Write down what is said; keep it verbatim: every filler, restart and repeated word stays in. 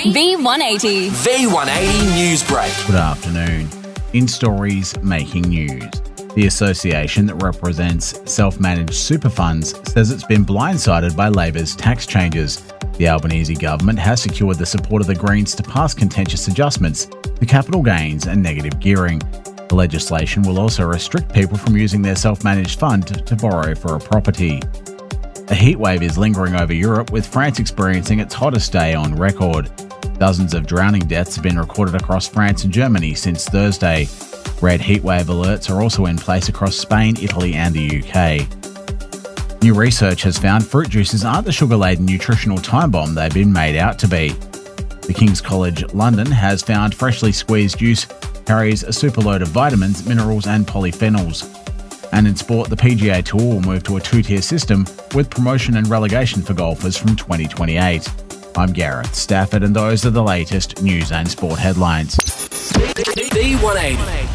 V one eighty. V one eighty News Break. Good afternoon. In stories making news, the association that represents self-managed super funds says it's been blindsided by Labor's tax changes. The Albanese government has secured the support of the Greens to pass contentious adjustments to capital gains and negative gearing. The legislation will also restrict people from using their self-managed fund to borrow for a property. A heatwave is lingering over Europe, with France experiencing its hottest day on record. Dozens of drowning deaths have been recorded across France and Germany since Thursday. Red heatwave alerts are also in place across Spain, Italy and the U K. New research has found fruit juices aren't the sugar-laden nutritional time bomb they've been made out to be. The King's College London has found freshly squeezed juice carries a superload of vitamins, minerals and polyphenols. And in sport, the P G A Tour will move to a two-tier system with promotion and relegation for golfers from twenty twenty-eight. I'm Gareth Stafford and those are the latest news and sport headlines. V one eighty.